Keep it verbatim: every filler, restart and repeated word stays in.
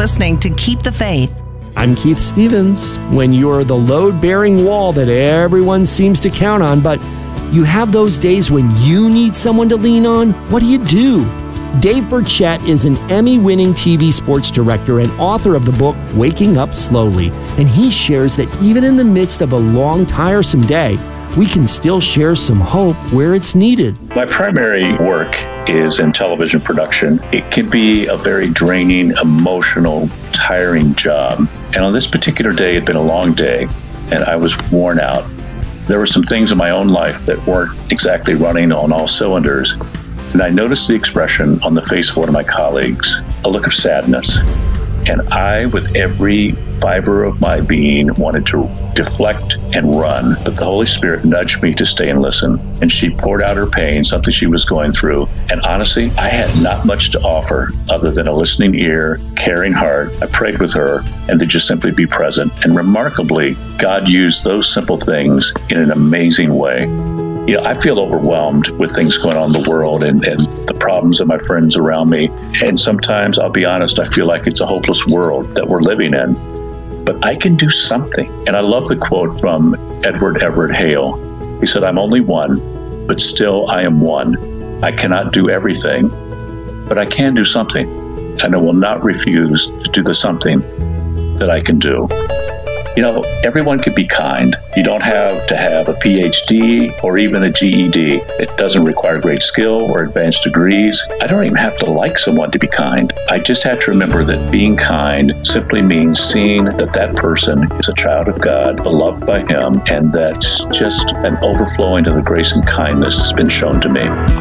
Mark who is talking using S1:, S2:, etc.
S1: listening to Keep the Faith.
S2: I'm Keith Stevens. When you're the load-bearing wall that everyone seems to count on, but you have those days when you need someone to lean on, what do you do? Dave Burchett is an Emmy-winning T V sports director and author of the book Waking Up Slowly, and he shares that even in the midst of a long, tiresome day, we can still share some hope where it's needed.
S3: My primary work is in television production. It can be a very draining, emotional, tiring job. And on this particular day, it had been a long day, and I was worn out. There were some things in my own life that weren't exactly running on all cylinders. And I noticed the expression on the face of one of my colleagues, a look of sadness. And I, with every fiber of my being, wanted to deflect and run. But the Holy Spirit nudged me to stay and listen. And she poured out her pain, something she was going through. And honestly, I had not much to offer other than a listening ear, caring heart. I prayed with her and to just simply be present. And remarkably, God used those simple things in an amazing way. You know, I feel overwhelmed with things going on in the world and, and the problems of my friends around me. And sometimes, I'll be honest, I feel like it's a hopeless world that we're living in. But I can do something. And I love the quote from Edward Everett Hale. He said, "I'm only one, but still I am one. I cannot do everything, but I can do something. And I will not refuse to do the something that I can do." You know, everyone can be kind. You don't have to have a P H D or even a G E D. It doesn't require great skill or advanced degrees. I don't even have to like someone to be kind. I just have to remember that being kind simply means seeing that that person is a child of God, beloved by Him, and that's just an overflowing of the grace and kindness that's been shown to me.